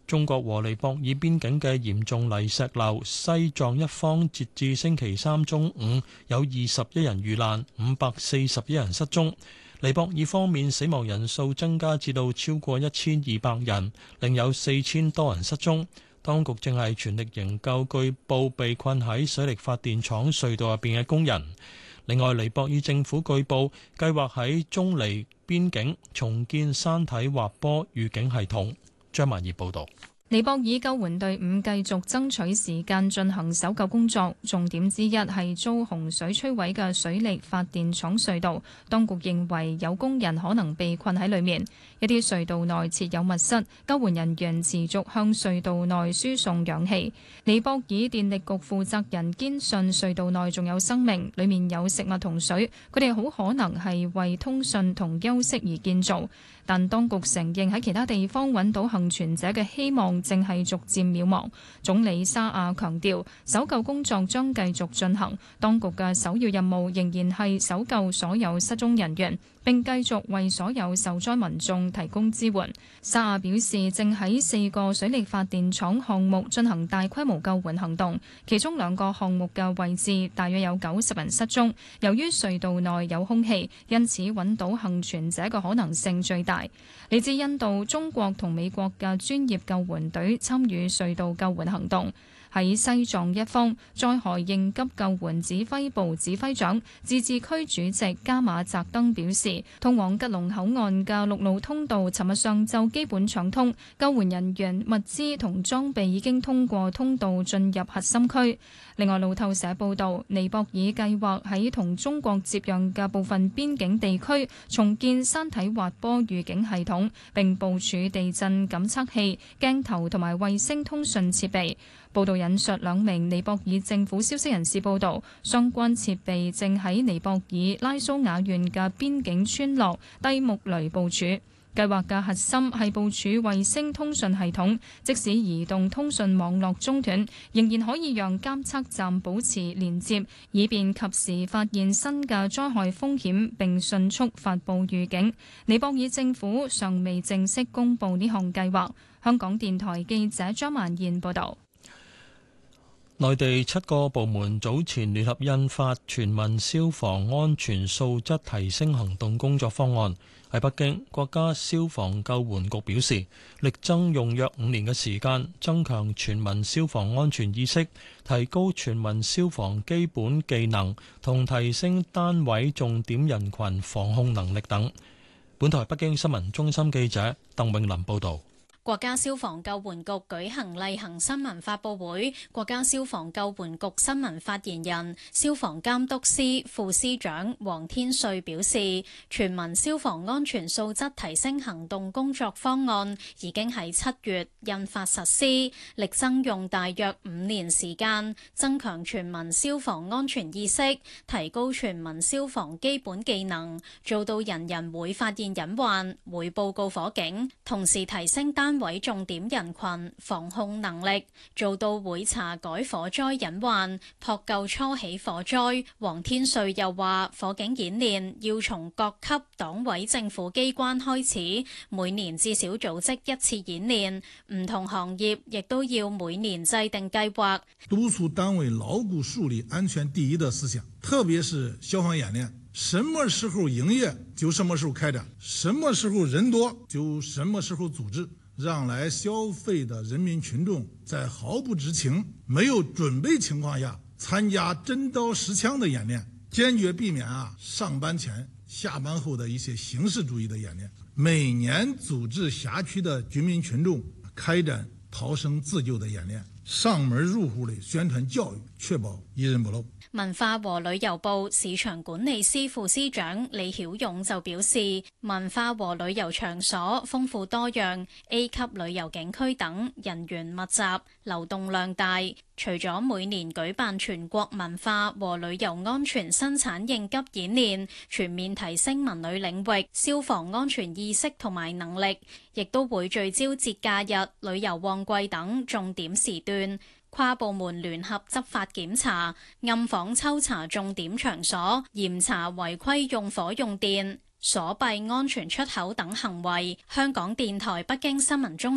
中國和尼泊爾邊境嘅嚴重泥石流，西藏一方截至星期三中午有21人遇難，541人失蹤。尼泊爾方面死亡人數增加至到超過1200人，另有4000多人失蹤。當局正係全力營救據報被困喺水力發電廠隧道入邊嘅工人。另外，尼泊爾政府據報計劃喺中尼邊境重建山體滑坡預警系統。張曼儀報導。 尼泊爾救援隊伍繼續爭取時間進行搜救工作，重點之一係遭洪水摧毀嘅水力發電廠隧道。當局認為有工人可能被困喺裏面，一啲隧道內設有密室，救援人員持續向隧道內輸送氧氣。尼泊爾電力局負責人堅信隧道內仲有生命，裏面有食物同水，佢哋好可能係為通訊同休息而建造。但當局承認喺其他地方揾到幸存者嘅希望正係逐漸渺茫。總理沙亞強調，搜救工作將繼續進行，當局嘅首要任務仍然係搜救所有失蹤人員，並繼續為所有受災民眾提供支援。沙亞表示，正喺4個水力發電廠項目進行大規模救援行動，其中2個項目嘅位置大約有90人失蹤。由於隧道內有空氣，因此揾到幸存者嘅可能性最大。嚟自印度、中國同美國嘅專業救援隊參與隧道救援行動。喺西藏一方，災害應急救援指揮部指揮長、自治區主席加馬澤登表示，通往吉隆口岸嘅陸路通道尋日上晝基本暢通，救援人員、物資同裝備已經通過通道進入核心區。另外，路透社報道，尼泊爾計劃喺同中國接壤嘅部分邊境地區重建山體滑坡預警系統，並部署地震感測器、鏡頭同埋衛星通訊設備。報道引述2名尼泊爾政府消息人士報道，相關設備正喺尼泊爾拉蘇瓦縣嘅邊境村落低木雷部署。計劃嘅核心係部署衛星通訊系統，即使移動通訊網絡中斷，仍然可以讓監測站保持連接，以便及時發現新嘅災害風險並迅速發布預警。尼泊爾政府尚未正式公布呢項計劃。香港電台記者張曼燕報導。 內地7個部門早前聯合印發全民消防安全素質提升行動工作方案。喺北京，國家消防救援局表示，力爭用約5年嘅時間，增強全民消防安全意識，提高全民消防基本技能，同提升單位重點人群防控能力等。本台北京新聞中心記者鄧永林報導。 國家消防救援局舉行例行新聞發佈會，國家消防救援局新聞發言人、消防監督司副司長黃天瑞表示，全民消防安全素質提升行動工作方案已經喺7月印發實施，力爭用大約5年時間，增強全民消防安全意識，提高全民消防基本技能，做到人人會發現隱患、會報告火警，同時提升單位重點人群防控能力，做到會查改火災隱患，撲救初起火災。黃天瑞又話，火警演練要從各級黨委政府機關開始，每年至少組織1次演練，唔同行業亦都要每年制定計劃， 督促單位牢固樹立安全第一的思想，特別是消防演練，什麼時候營業就什麼時候開展，什麼時候人多就什麼時候組織，讓來消費的人民群眾在毫不知情、沒有準備情況下參加真刀實槍的演練，堅決避免上班前、下班後的一些形式主義的演練。每年組織轄區的居民群眾開展逃生自救的演練，上門入戶的宣傳教育，確保一人不漏。 文化和旅遊部市場管理司副司長李曉勇就表示，文化和旅遊場所豐富多樣，A 級旅遊景區等人員密集，流動量大。除咗每年舉辦全國文化和旅遊安全生產應急演練，全面提升文旅領域消防安全意識同埋能力，亦都會聚焦節假日、旅遊旺季等重點時段，跨部門聯合執法檢查，暗訪抽查重點場所，嚴查違規用火用電、鎖閉安全出口等行為。香港電台北京新聞中